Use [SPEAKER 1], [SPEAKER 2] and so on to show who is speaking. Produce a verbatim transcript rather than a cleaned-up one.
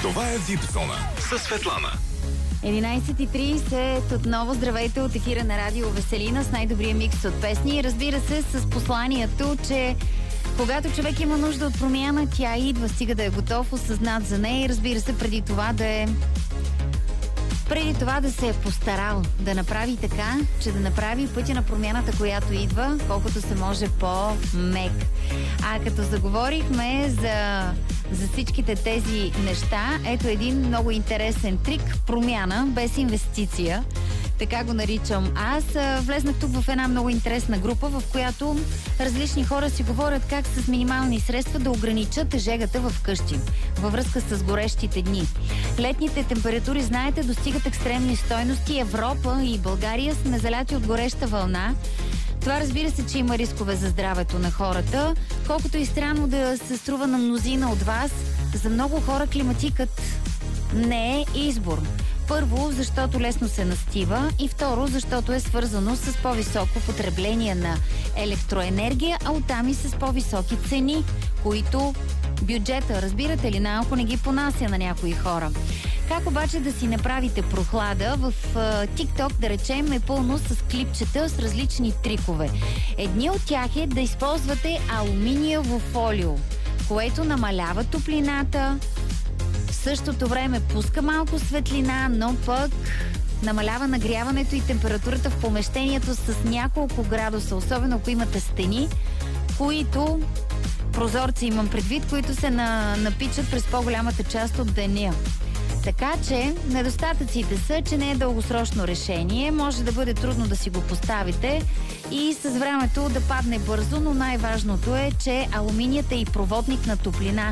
[SPEAKER 1] Това е Випзона със Светлана.
[SPEAKER 2] единайсет и трийсет, отново здравейте от ефира на Радио Веселина с най-добрия микс от песни. Разбира се, с посланието, че когато човек има нужда от промяна, тя идва, стига да е готов, осъзнат за нея и разбира се, преди това да е преди това да се е постарал да направи така, че да направи пътя на промяната, която идва, колкото се може по-мек. А като заговорихме за, за всичките тези неща, ето един много интересен трик – промяна без инвестиция. Така го наричам аз. Влезнах тук в една много интересна група, в която различни хора си говорят как с минимални средства да ограничат жегата в къщи във връзка с горещите дни. Летните температури, знаете, достигат екстремни стойности. Европа и България сме заляти от гореща вълна. Това, разбира се, че има рискове за здравето на хората. Колкото и странно да се струва на мнозина от вас, за много хора климатикът не е избор. Първо, защото лесно се настива и второ, защото е свързано с по-високо потребление на електроенергия, а оттам и с по-високи цени, които бюджета, разбирате ли, малко не ги понася на някои хора. Как обаче да си направите прохлада? В TikTok, да речем, е пълно с клипчета с различни трикове. Едни от тях е да използвате алуминиево фолио, което намалява топлината, в същото време пуска малко светлина, но пък намалява нагряването и температурата в помещението с няколко градуса, особено ако имате стени, които, прозорци имам предвид, които се на, напичат през по-голямата част от деня. Така че недостатъците са, че не е дългосрочно решение, може да бъде трудно да си го поставите и с времето да падне бързо, но най-важното е, че алуминият е и проводник на топлина.